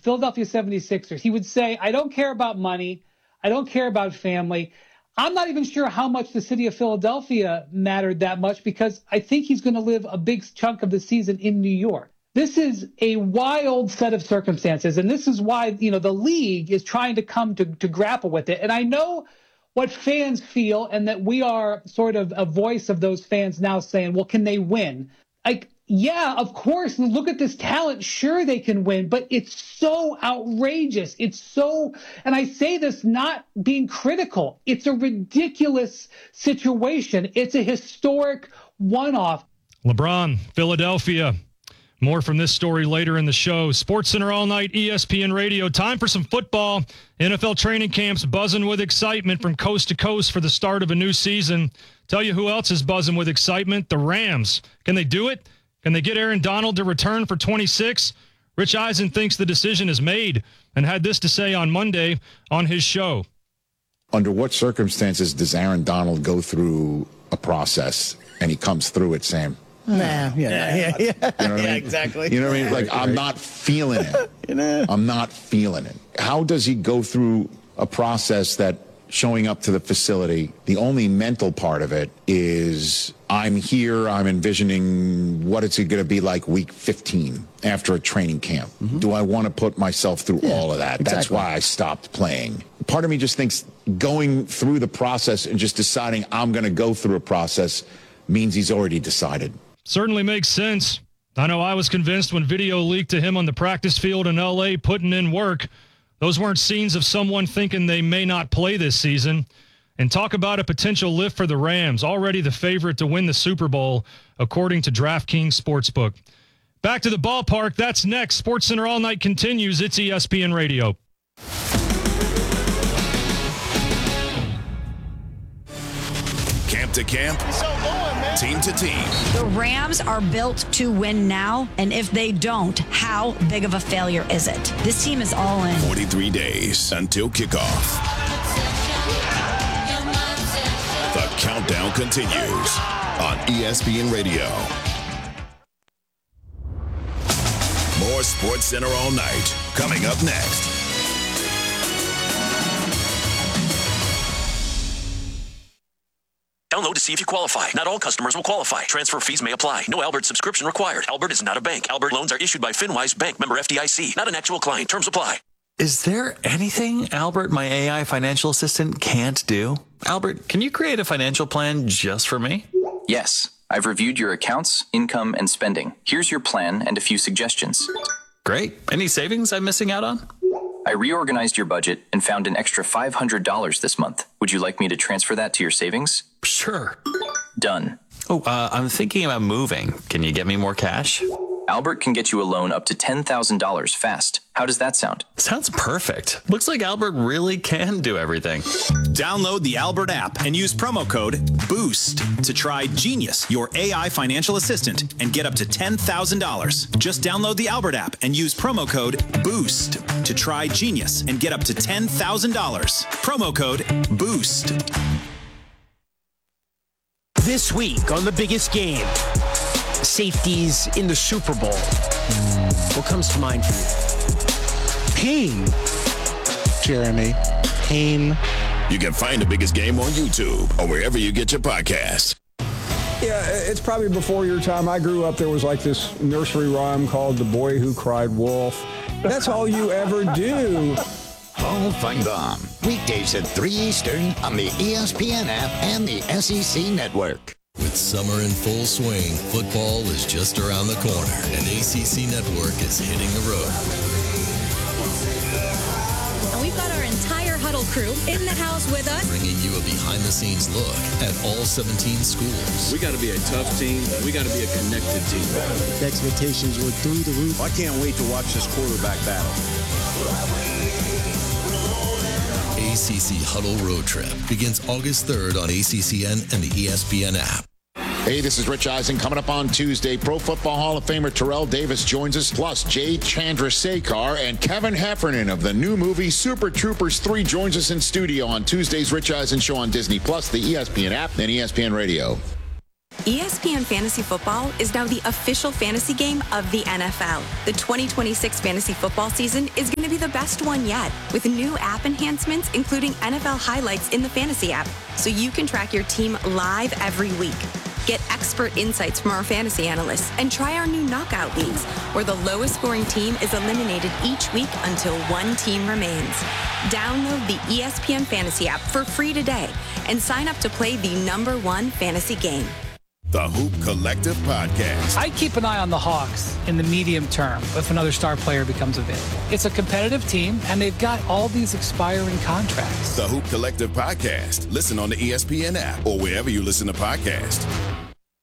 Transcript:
Philadelphia 76ers, he would say, I don't care about money. I don't care about family. I'm not even sure how much the city of Philadelphia mattered that much because I think he's going to live a big chunk of the season in New York. This is a wild set of circumstances, and this is why, the league is trying to come to grapple with it. And I know what fans feel, and that we are sort of a voice of those fans now saying, well, can they win? Yeah, of course. Look at this talent. Sure, they can win, but it's so outrageous. And I say this not being critical. It's a ridiculous situation. It's a historic one-off. LeBron, Philadelphia. More from this story later in the show. SportsCenter all night, ESPN Radio. Time for some football. NFL training camps buzzing with excitement from coast to coast for the start of a new season. Tell you who else is buzzing with excitement. The Rams. Can they do it? Can they get Aaron Donald to return for 26? Rich Eisen thinks the decision is made and had this to say on Monday on his show. Under what circumstances does Aaron Donald go through a process and he comes through it, Sam? Yeah. You know what I mean? Exactly. You know what I mean? Like, I'm not feeling it. I'm not feeling it. How does he go through a process that showing up to the facility, the only mental part of it is I'm here, I'm envisioning what it's going to be like week 15 after a training camp. Mm-hmm. Do I want to put myself through all of that? Exactly. That's why I stopped playing. Part of me just thinks going through the process and just deciding I'm going to go through a process means he's already decided. Certainly makes sense. I know I was convinced when video leaked to him on the practice field in L.A. putting in work. Those weren't scenes of someone thinking they may not play this season. And talk about a potential lift for the Rams, already the favorite to win the Super Bowl, according to DraftKings Sportsbook. Back to the ballpark. That's next. SportsCenter All Night continues. It's ESPN Radio. Camp to camp, team to team. The Rams are built to win now, and if they don't, how big of a failure is it? This team is all in. 43 days until kickoff. The countdown continues on ESPN Radio. More SportsCenter All Night coming up next. Download to see if you qualify. Not all customers will qualify. Transfer fees may apply. No Albert subscription required. Albert is not a bank. Albert loans are issued by FinWise Bank, member FDIC. Not an actual client. Terms apply. Is there anything Albert, my AI financial assistant, can't do? Albert, can you create a financial plan just for me? Yes. I've reviewed your accounts, income, and spending. Here's your plan and a few suggestions. Great. Any savings I'm missing out on? I reorganized your budget and found an extra $500 this month. Would you like me to transfer that to your savings? Sure. Done. Oh, I'm thinking about moving. Can you get me more cash? Albert can get you a loan up to $10,000 fast. How does that sound? Sounds perfect. Looks like Albert really can do everything. Download the Albert app and use promo code BOOST to try Genius, your AI financial assistant, and get up to $10,000. Just download the Albert app and use promo code BOOST to try Genius and get up to $10,000. Promo code BOOST. This week on The Biggest Game, safeties in the Super Bowl. What comes to mind for you? Pain, Jeremy. Pain. You can find The Biggest Game on YouTube or wherever you get your podcasts. Yeah, it's probably before your time. I grew up, there was like this nursery rhyme called The Boy Who Cried Wolf. That's all you ever do. Paul Feinbaum, weekdays at 3 Eastern on the ESPN app and the SEC Network. With summer in full swing, football is just around the corner, and ACC Network is hitting the road. And we've got our entire Huddle crew in the house with us, bringing you a behind-the-scenes look at all 17 schools. We got to be a tough team. We got to be a connected team. The expectations were through the roof. I can't wait to watch this quarterback battle. ACC Huddle Road Trip begins August 3rd on ACCN and the ESPN app. Hey, this is Rich Eisen. Coming up on Tuesday, Pro Football Hall of Famer Terrell Davis joins us, plus Jay Chandrasekhar and Kevin Heffernan of the new movie Super Troopers 3 joins us in studio on Tuesday's Rich Eisen Show on Disney+, the ESPN app, and ESPN Radio. ESPN Fantasy Football is now the official fantasy game of the NFL. The 2026 fantasy football season is going to to be the best one yet with new app enhancements, including NFL highlights in the fantasy app, so you can track your team live every week. Get expert insights from our fantasy analysts and try our new knockout leagues, where the lowest scoring team is eliminated each week until one team remains. Download the ESPN Fantasy app for free today and sign up to play the #1 fantasy game. The Hoop Collective Podcast. I keep an eye on the Hawks in the medium term if another star player becomes available. It's a competitive team, and they've got all these expiring contracts. The Hoop Collective Podcast. Listen on the ESPN app or wherever you listen to podcasts.